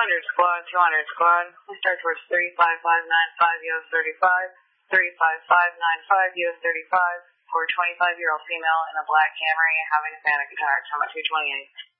200 squad. We start towards 35595 US 35, 35595 US 35 for a 25-year-old female in a black Camry having a panic attack. How much 228?